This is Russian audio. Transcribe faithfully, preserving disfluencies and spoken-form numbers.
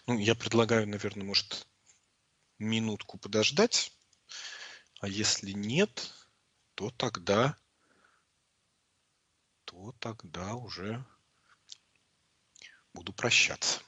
Ну, я предлагаю, наверное, может, минутку подождать. А если нет, то тогда, то тогда уже буду прощаться.